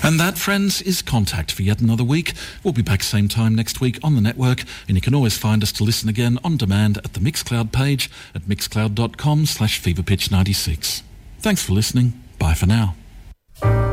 And that, friends, is Contact for yet another week. We'll be back same time next week on the network, and you can always find us to listen again on demand at the Mixcloud page at mixcloud.com/feverpitch96. Thanks for listening. Bye for now.